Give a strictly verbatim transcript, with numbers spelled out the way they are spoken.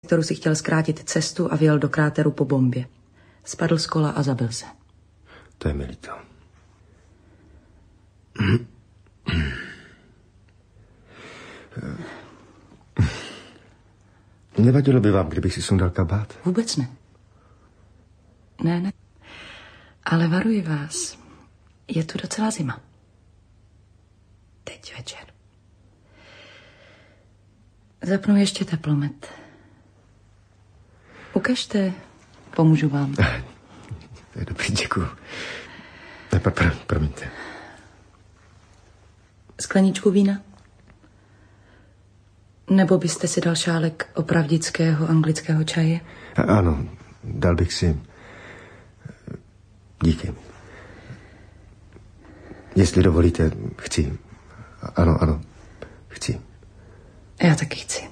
kterou si chtěl zkrátit cestu a vyjel do kráteru po bombě. Spadl z kola a zabil se. To je mi líto. Nevadilo by vám, kdybych si sundal kabát? Vůbec ne. Ne, ne. Ale varuji vás, je tu docela zima. Teď večer. Zapnu ještě teplomet. Ukažte, pomůžu vám. To je dobrý, děkuju. Ne, pro, pro, promiňte. Skleničku vína? Nebo byste si dal šálek opravdického anglického čaje? A, ano, dal bych si. Díky. Jestli dovolíte, chci. Ano, ano, chci. Já taky chci.